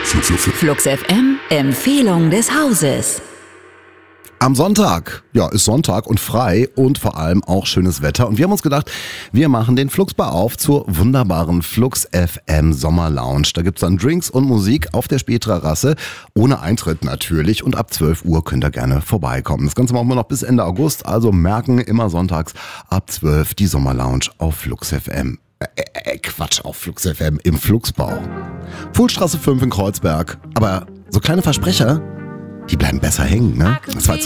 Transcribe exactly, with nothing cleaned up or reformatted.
Flux F M, Empfehlung des Hauses. Am Sonntag, ja, ist Sonntag und frei und vor allem auch schönes Wetter. Und wir haben uns gedacht, wir machen den Fluxbar auf zur wunderbaren Flux F M Sommerlounge. Da gibt's dann Drinks und Musik auf der Spätterrasse, ohne Eintritt natürlich. Und ab zwölf Uhr könnt ihr gerne vorbeikommen. Das Ganze machen wir noch bis Ende August, also merken, immer sonntags ab zwölf die Sommerlounge auf Flux F M. Äh, äh, Quatsch, auf Flux F M im Fluxbau. Fuhlstraße fünf in Kreuzberg. Aber so kleine Versprecher, die bleiben besser hängen, ne? Das war jetzt